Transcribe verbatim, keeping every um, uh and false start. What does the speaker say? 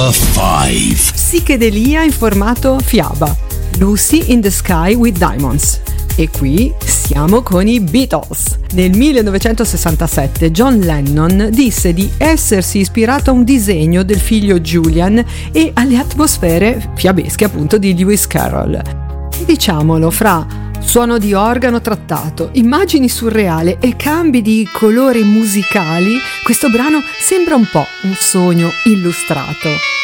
five. Psichedelia in formato fiaba. Lucy in the Sky with Diamonds. E qui siamo con i Beatles. Nel millenovecentosessantasette John Lennon disse di essersi ispirato a un disegno del figlio Julian e alle atmosfere fiabesche appunto di Lewis Carroll. E diciamolo, fra suono di organo trattato, immagini surreali e cambi di colori musicali, questo brano sembra un po' un sogno illustrato.